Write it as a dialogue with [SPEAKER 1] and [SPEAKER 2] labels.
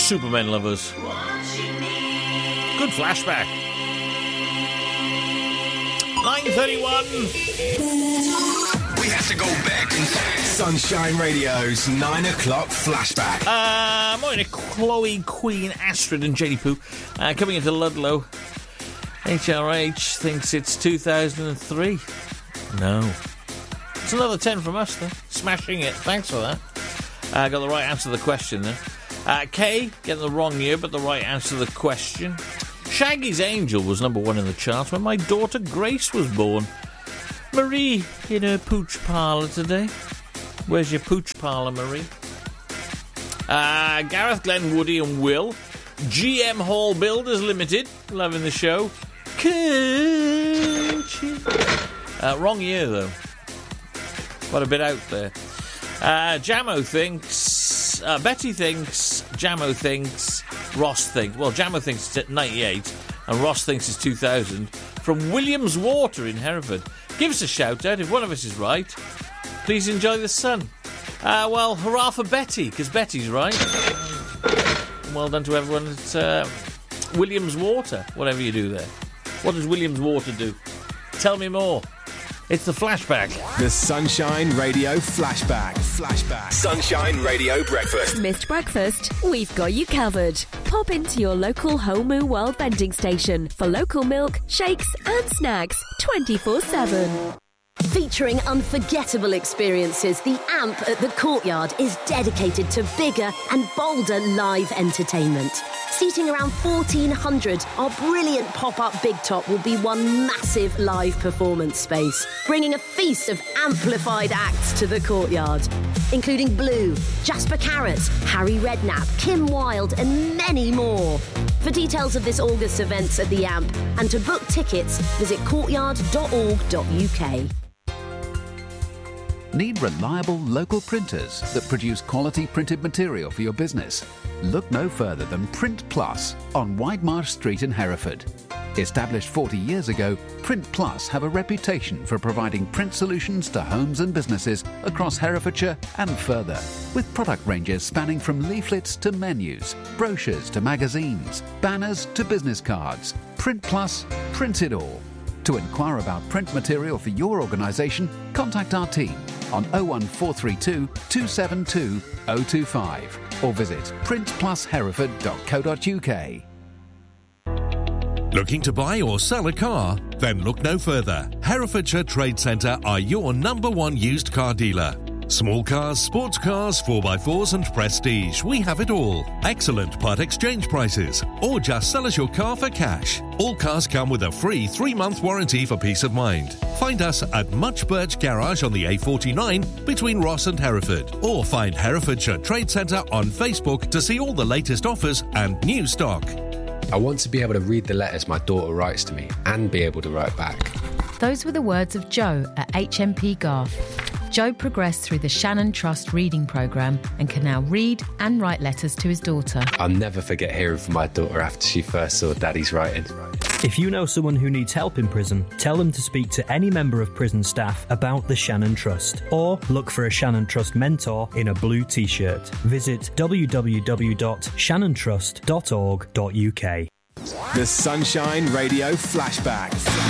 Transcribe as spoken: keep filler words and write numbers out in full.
[SPEAKER 1] Supermen lovers. Good flashback. nine thirty-one.
[SPEAKER 2] We have to go back in time. Sunshine Radio's nine o'clock flashback.
[SPEAKER 1] Uh, morning, Chloe, Queen, Astrid and J D Pooh. Uh, coming into Ludlow. H R H thinks it's two thousand three. No. It's another ten from us, though. Smashing it. Thanks for that. Uh, got the right answer to the question, then. Uh, Kay, getting the wrong year, but the right answer to the question. Shaggy's Angel was number one in the charts when my daughter Grace was born. Marie in her pooch parlour today. Where's your pooch parlour, Marie? Uh, Gareth, Glenn, Woody and Will. G M Hall Builders Limited. Loving the show. Uh, wrong year, though. Quite a bit out there. Uh, Jamo thinks... Uh, Betty thinks... Jamo thinks... Ross thinks... Well, Jamo thinks it's ninety-eight, and Ross thinks it's two thousand. From Williams Water in Hereford. Give us a shout-out if one of us is right. Please enjoy the sun. Uh, well, hurrah for Betty, because Betty's right. Well done to everyone at uh, Williams Water, whatever you do there. What does Williams Water do? Tell me more. It's the flashback.
[SPEAKER 2] The Sunshine Radio flashback. Flashback. Sunshine Radio breakfast.
[SPEAKER 3] Missed breakfast? We've got you covered. Pop into your local Whole Moo World vending station for local milk, shakes and snacks twenty-four seven.
[SPEAKER 4] Featuring unforgettable experiences, the AMP at the Courtyard is dedicated to bigger and bolder live entertainment. Seating around fourteen hundred, our brilliant pop-up Big Top will be one massive live performance space, bringing a feast of amplified acts to the Courtyard, including Blue, Jasper Carrot, Harry Redknapp, Kim Wilde and many more. For details of this August events at the AMP and to book tickets, visit courtyard dot org dot U K.
[SPEAKER 5] Need reliable local printers that produce quality printed material for your business? Look no further than Print Plus on Widemarsh Street in Hereford. Established forty years ago, Print Plus have a reputation for providing print solutions to homes and businesses across Herefordshire and further, with product ranges spanning from leaflets to menus, brochures to magazines, banners to business cards. Print Plus, print it all. To inquire about print material for your organisation, contact our team on oh one four three two, two seven two, oh two five or visit print plus hereford dot co dot U K.
[SPEAKER 6] Looking to buy or sell a car? Then look no further. Herefordshire Trade Centre are your number one used car dealer. Small cars, sports cars, four by fours and prestige. We have it all. Excellent part exchange prices. Or just sell us your car for cash. All cars come with a free three-month warranty for peace of mind. Find us at Much Birch Garage on the A forty-nine between Ross and Hereford. Or find Herefordshire Trade Centre on Facebook to see all the latest offers and new stock.
[SPEAKER 7] I want to be able to read the letters my daughter writes to me and be able to write back.
[SPEAKER 8] Those were the words of Joe at H M P Garth. Joe progressed through the Shannon Trust reading programme and can now read and write letters to his daughter.
[SPEAKER 7] I'll never forget hearing from my daughter after she first saw Daddy's writing.
[SPEAKER 9] If you know someone who needs help in prison, tell them to speak to any member of prison staff about the Shannon Trust, or look for a Shannon Trust mentor in a blue t-shirt. Visit w w w dot shannon trust dot org dot U K.
[SPEAKER 2] The Sunshine Radio flashback.